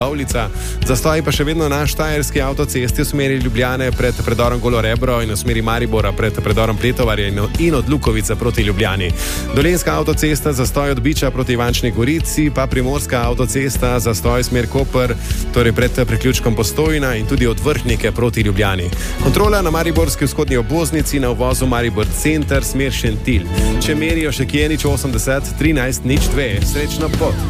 ulica. Zastoj pa še vedno na štajerski avtocesti v smeri Ljubljane pred predorom Golorebro in v smeri Maribora pred predorom Pletovarja in od Lukovice proti Ljubljani. Dolenjska avtocesta zastoj od Biča proti Ivančni Gorici, pa Primorska avtocesta zastoj smer Koper, torej pred priključkom Postojna in tudi od Vrhnike proti Ljubljani. Kontrola na mariborski vzhodni obvoznici na uvozu Maribor Center smer Šentilj. Če merijo še Kjenič 80 13 02, srečno pot.